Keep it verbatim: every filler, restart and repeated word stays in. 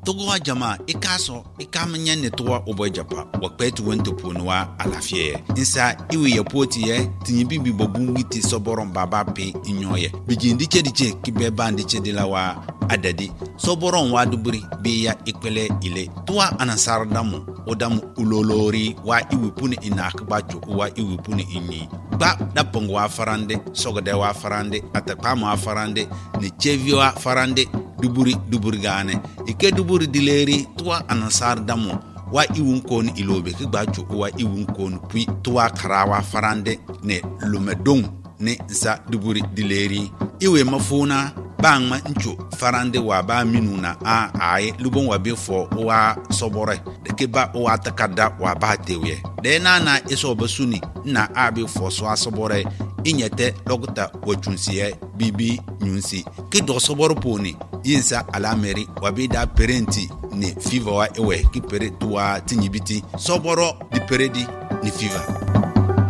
togo jama ikaso ikamanya ne towa obo japa wakpetu wento ponwa alafie insa iwe ye poti ye tinyibi bi bobungiti soboron baba pe inyoye bijindi chediche kibeba ndiche dilawa adadi soboron wa duburi be ya ikpele ile towa anasar damu odamu ulolori wa iwe puni inakba jo wa iwe puni inyi ba dapongo wa farande sogode wa farande atakama wa farande ni chevi wa farande duburi duburi gane ike duburi dileri tuwa anasar damo wa iwun kon ilobe ki gbacho wa iwun kon pui tuwa karawa farande ne lumedong ne za duburi dileri iwe mafuna bangma ncho farande wa ba minuna a ai lubon wa befo wa sobore de ke ba wa takada wa ba tewe de na na iso basuni na abi fo so asobore inyete logta wachunsiye bibi nyunsi ki do soboro poni yinsa alameri wabida parenti ni fever wa ewe ki pere tuwa tinyibiti soboro di peredi ni fever